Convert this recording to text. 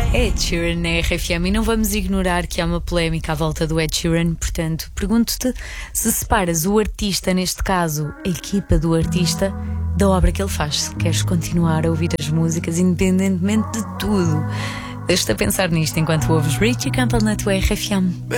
Ed Sheeran na RFM, e não vamos ignorar que há uma polémica à volta do Ed Sheeran. Portanto, pergunto-te se separas o artista, neste caso a equipa do artista, da obra que ele faz. Se queres continuar a ouvir as músicas independentemente de tudo. Deixa-te a pensar nisto enquanto ouves Richie Campbell na tua RFM.